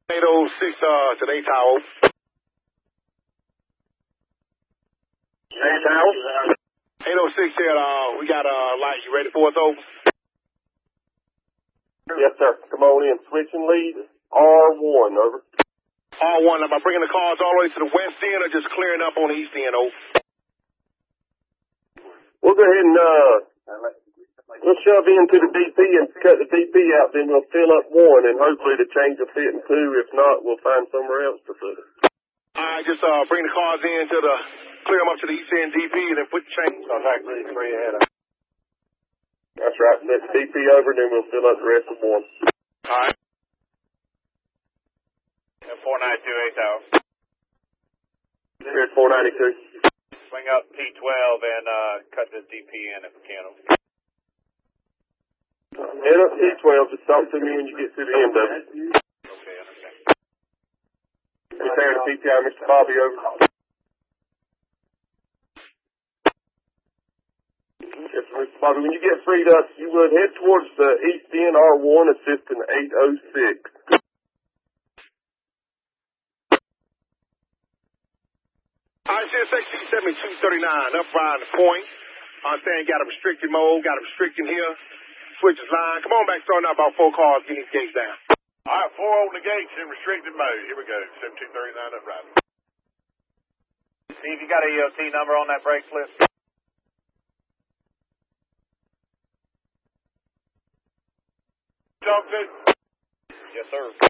806 today, Tower. Hey, Tower. 806 here. We got light. You ready for us, over? Yes, sir. Come on in. Switching lead. R1, over. R1, am I bringing the cars all the way to the west end or just clearing up on the east end, over? We'll go ahead and, we'll shove into the DP and cut the DP out, then we'll fill up 1, and hopefully the change will fit in 2. If not, we'll find somewhere else to put it. All right, just bring the cars in to the, clear them up to the east end DP and then put the change. Contact lead 3 ahead. That's right. Let the DP over, then we'll fill up the rest of 1. All right. 4928 Tower. Here's 492. Swing up P12 and cut this DP in if we can. Head up P12, just talk to me when you get to the end of it. Okay, understand. Repair to PTI, Mr. Bobby, over. Yes, Mr. Bobby, when you get freed up, you would head towards the east end, R1, assistant 806. All right, CSX 7239, up around the point. Understand, got a restricted mode, got a restricting here. Switches line. Come on back, starting out about 4 cars, getting these gates down. All right, 4 on the gates in restricted mode. Here we go. 7239 up right. Steve, you got a EOT number on that brake slip? Talk to? Yes, sir.